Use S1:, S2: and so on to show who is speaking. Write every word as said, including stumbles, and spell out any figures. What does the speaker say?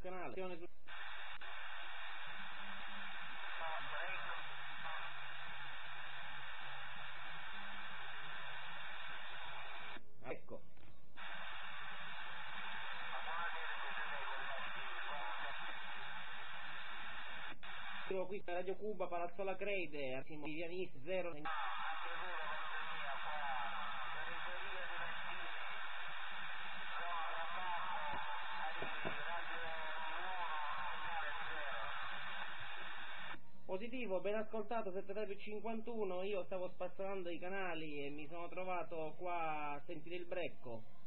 S1: canale. Ecco. Siamo qui a Radio Cuba, Palazzo La Crede, siamo i pianisti zero. Positivo, ben ascoltato, sette tre cinquantuno, io stavo spazzolando i canali e mi sono trovato qua a sentire il brecco.